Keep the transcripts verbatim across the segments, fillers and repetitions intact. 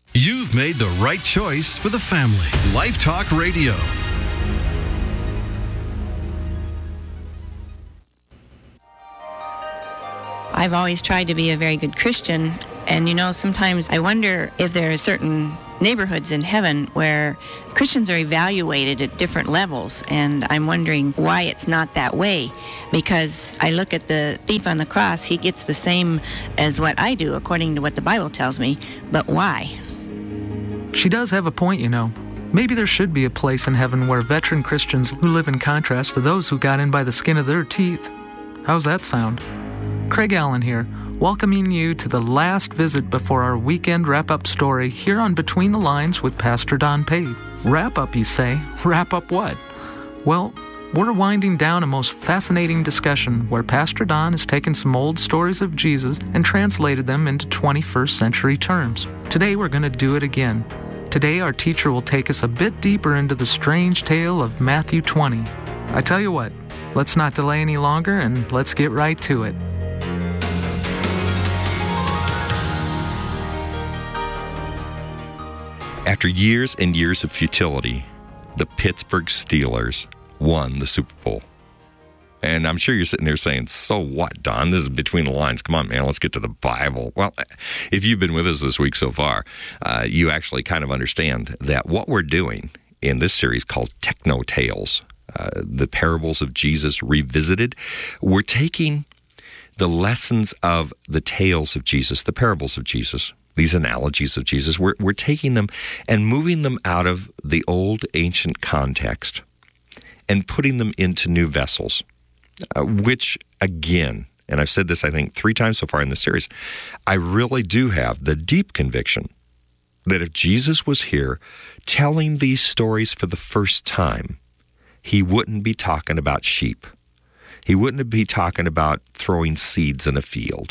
You've made the right choice for the family. Life Talk Radio. I've always tried to be a very good Christian, and you know, sometimes I wonder if there are certain neighborhoods in heaven where Christians are evaluated at different levels, and I'm wondering why it's not that way, because I look at the thief on the cross, he gets the same as what I do according to what the Bible tells me, but why? She does have a point, you know. Maybe there should be a place in heaven where veteran Christians who live in contrast to those who got in by the skin of their teeth. How's that sound? Craig Allen here, welcoming you to the last visit before our weekend wrap-up story here on Between the Lines with Pastor Don Pate. Wrap-up, you say? Wrap up what? Well, we're winding down a most fascinating discussion where Pastor Don has taken some old stories of Jesus and translated them into twenty-first century terms. Today we're going to do it again. Today our teacher will take us a bit deeper into the strange tale of Matthew twenty. I tell you what, let's not delay any longer and let's get right to it. After years and years of futility, the Pittsburgh Steelers won the Super Bowl. And I'm sure you're sitting there saying, so what, Don? This is Between the Lines. Come on, man, let's get to the Bible. Well, if you've been with us this week so far, uh, you actually kind of understand that what we're doing in this series called Techno Tales, uh, the parables of Jesus revisited, we're taking the lessons of the tales of Jesus, the parables of Jesus, these analogies of Jesus, we're, we're taking them and moving them out of the old ancient context and putting them into new vessels, uh, which, again, and I've said this, I think, three times so far in this series, I really do have the deep conviction that if Jesus was here telling these stories for the first time, he wouldn't be talking about sheep. He wouldn't be talking about throwing seeds in a field.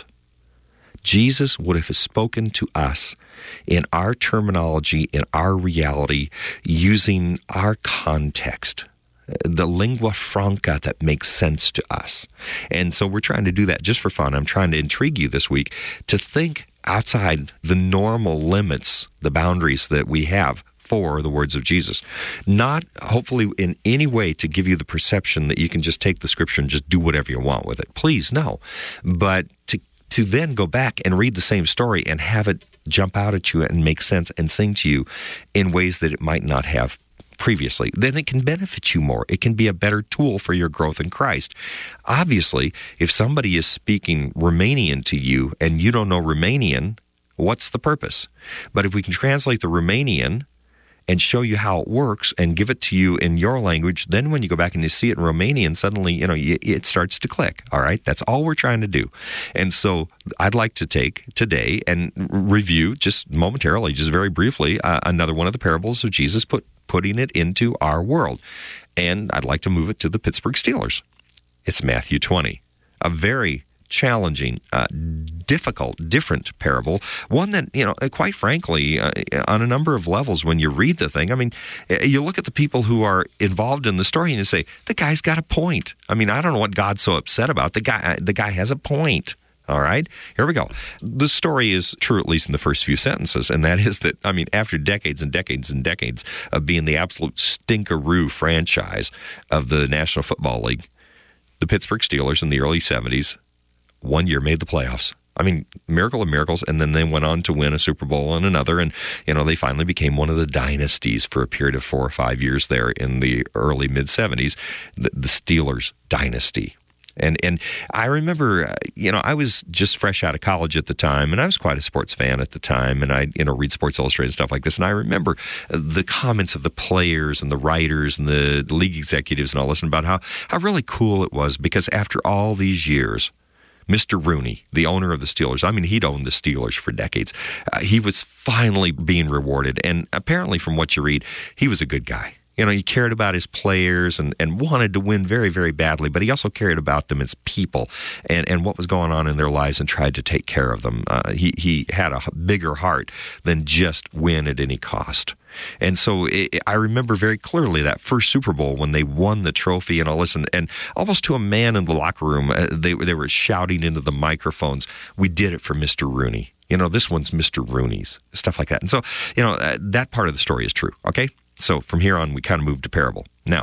Jesus would have spoken to us in our terminology, in our reality, using our context, the lingua franca that makes sense to us. And so we're trying to do that just for fun. I'm trying to intrigue you this week to think outside the normal limits, the boundaries that we have for the words of Jesus. Not, hopefully, in any way to give you the perception that you can just take the Scripture and just do whatever you want with it. Please, no. But to to then go back and read the same story and have it jump out at you and make sense and sing to you in ways that it might not have previously, then it can benefit you more. It can be a better tool for your growth in Christ. Obviously, if somebody is speaking Romanian to you and you don't know Romanian, what's the purpose? But if we can translate the Romanian and show you how it works and give it to you in your language, then when you go back and you see it in Romanian, suddenly, you know, it starts to click, all right? That's all we're trying to do. And so I'd like to take today and review just momentarily, just very briefly, uh, another one of the parables of Jesus put, putting it into our world. And I'd like to move it to the Pittsburgh Steelers. It's Matthew twenty, a very challenging, uh, difficult, different parable. One that, you know, quite frankly, uh, on a number of levels, when you read the thing, I mean, you look at the people who are involved in the story and you say, the guy's got a point. I mean, I don't know what God's so upset about. The guy, the guy has a point. All right, here we go. The story is true, at least in the first few sentences, and that is that, I mean, after decades and decades and decades of being the absolute stinkeroo franchise of the National Football League, the Pittsburgh Steelers in the early seventies one year made the playoffs. I mean, miracle of miracles, and then they went on to win a Super Bowl and another, and, you know, they finally became one of the dynasties for a period of four or five years there in the early mid-seventies, the, the Steelers dynasty. And and I remember, uh, you know, I was just fresh out of college at the time, and I was quite a sports fan at the time, and I, you know, read Sports Illustrated and stuff like this, and I remember the comments of the players and the writers and the league executives and all this about how, how really cool it was, because after all these years, Mister Rooney, the owner of the Steelers, I mean, he'd owned the Steelers for decades. Uh, he was finally being rewarded. And apparently, from what you read, he was a good guy. You know, he cared about his players and, and wanted to win very, very badly, but he also cared about them as people and, and what was going on in their lives and tried to take care of them. Uh, he, he had a bigger heart than just win at any cost. And so it, I remember very clearly that first Super Bowl when they won the trophy and all this, and, and almost to a man in the locker room, uh, they, they were shouting into the microphones, "We did it for Mister Rooney. You know, this one's Mister Rooney's," stuff like that. And so, you know, uh, that part of the story is true, okay? So from here on, we kind of moved to parable. Now,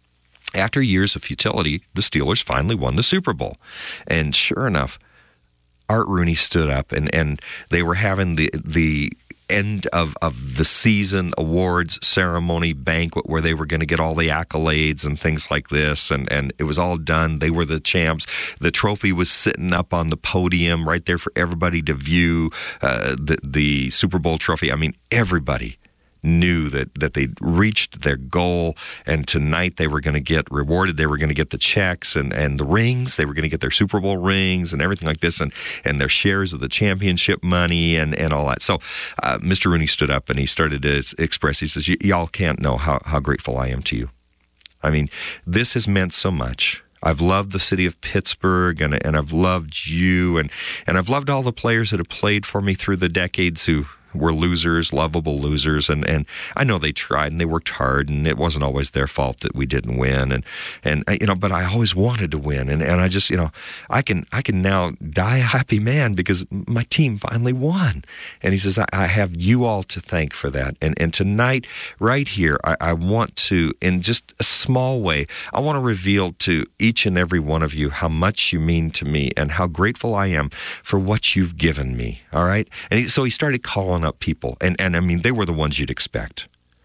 after years of futility, the Steelers finally won the Super Bowl. And sure enough, Art Rooney stood up, and, and they were having the the end of, of the season awards ceremony banquet where they were going to get all the accolades and things like this, and, and it was all done. They were the champs. The trophy was sitting up on the podium right there for everybody to view, uh, the, the Super Bowl trophy. I mean, everybody knew that, that they'd reached their goal, and tonight they were going to get rewarded. They were going to get the checks and, and the rings. They were going to get their Super Bowl rings and everything like this, and, and their shares of the championship money and, and all that. So uh, Mister Rooney stood up and he started to express, he says, y'all can't know how, how grateful I am to you. I mean, this has meant so much. I've loved the city of Pittsburgh, and and I've loved you, and, and I've loved all the players that have played for me through the decades who were losers, lovable losers, and, and I know they tried and they worked hard, and it wasn't always their fault that we didn't win, and and you know, but I always wanted to win, and, and I just, you know, I can I can now die a happy man because my team finally won. And he says, I, I have you all to thank for that, and and tonight, right here, I, I want to, in just a small way, I want to reveal to each and every one of you how much you mean to me and how grateful I am for what you've given me. All right, and he, so he started calling up people, and, and I mean, they were the ones you'd expect.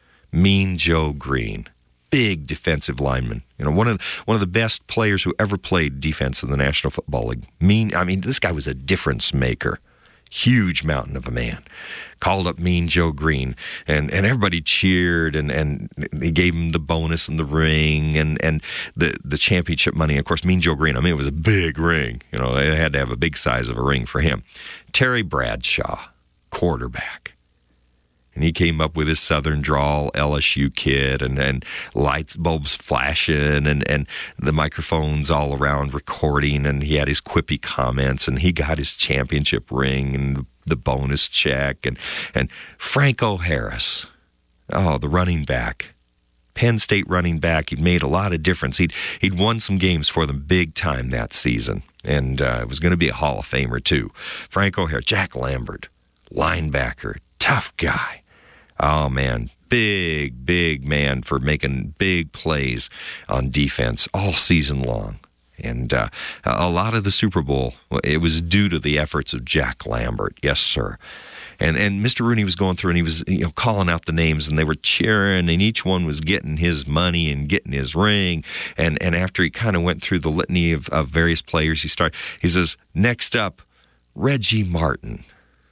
Mean Joe Green, big defensive lineman, you know, one of the, one of the best players who ever played defense in the National Football League. Mean, I mean, this guy was a difference maker. Huge mountain of a man. Called up Mean Joe Green, and, and everybody cheered, and, and they gave him the bonus and the ring and, and the, the championship money. Of course, Mean Joe Green, I mean, it was a big ring. You know, they had to have a big size of a ring for him. Terry Bradshaw, quarterback. And he came up with his southern drawl, L S U kid, and, and lights bulbs flashing, and, and the microphones all around recording, and he had his quippy comments, and he got his championship ring and the bonus check. And, and Franco Harris, oh, the running back, Penn State running back. He'd made a lot of difference. He'd, he'd won some games for them big time that season, and uh, it was going to be a Hall of Famer too. Franco Harris, Jack Lambert, linebacker, tough guy. Oh, man, big, big man for making big plays on defense all season long. And uh, a lot of the Super Bowl, it was due to the efforts of Jack Lambert. Yes, sir. And and Mister Rooney was going through, and he was, you know, calling out the names, and they were cheering, and each one was getting his money and getting his ring. And and after he kind of went through the litany of, of various players, he started, he says, next up, Reggie Martin.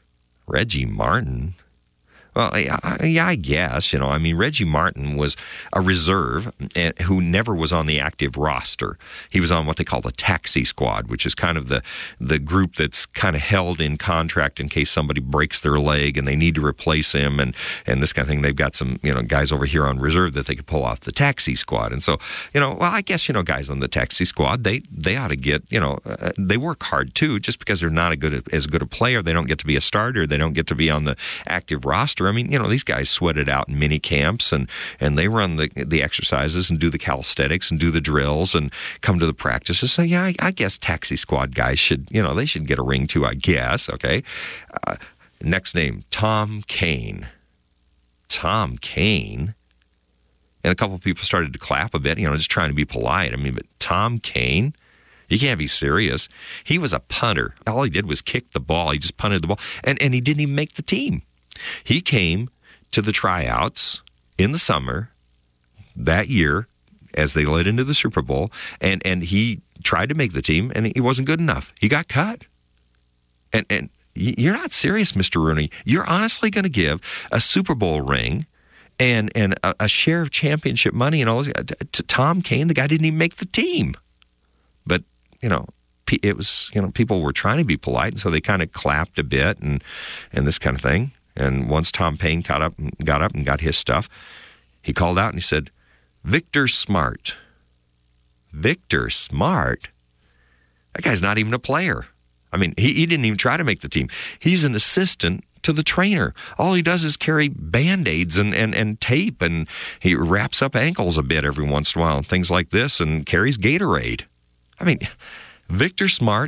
Reggie Martin? Well, yeah, I guess, you know, I mean, Reggie Martin was a reserve and, who never was on the active roster. He was on what they call the taxi squad, which is kind of the, the group that's kind of held in contract in case somebody breaks their leg and they need to replace him, and, and this kind of thing. They've got some, you know, guys over here on reserve that they could pull off the taxi squad. And so, you know, well, I guess, you know, guys on the taxi squad, they, they ought to get, you know, uh, they work hard too. Just because they're not a good, as good a player, they don't get to be a starter. They don't get to be on the active roster. I mean, you know, these guys sweat it out in mini camps, and, and they run the the exercises and do the calisthenics and do the drills and come to the practices. So, yeah, I, I guess taxi squad guys should, you know, they should get a ring too, I guess, okay? Uh, next name, Tom Kane. Tom Kane? And a couple of people started to clap a bit, you know, just trying to be polite. I mean, but Tom Kane? You can't be serious. He was a punter. All he did was kick the ball. He just punted the ball, and, and he didn't even make the team. He came to the tryouts in the summer that year as they led into the Super Bowl, and, and he tried to make the team, and he wasn't good enough. He got cut. And and you're not serious, Mister Rooney. You're honestly going to give a Super Bowl ring and, and a, a share of championship money and all this to, to Tom Kane? The guy didn't even make the team. But, you know, it was, you know, people were trying to be polite, and so they kind of clapped a bit and, and this kind of thing. And once Tom Payne got up, got up and got his stuff, he called out and he said, Victor Smart. Victor Smart? That guy's not even a player. I mean, he, he didn't even try to make the team. He's an assistant to the trainer. All he does is carry Band-Aids and, and, and tape, and he wraps up ankles a bit every once in a while and things like this, and carries Gatorade. I mean, Victor Smart